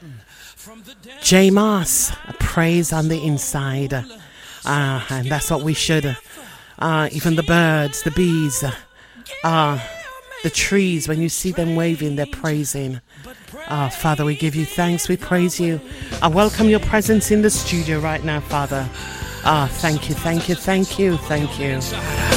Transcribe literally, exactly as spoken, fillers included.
J Moss, a praise on the inside. Uh, and that's what we should. Uh, even the birds, the bees, uh, the trees, when you see them waving, they're praising. Uh, Father, we give you thanks, we praise you. I welcome your presence in the studio right now, Father. Ah, thank you, thank you, thank you, thank you.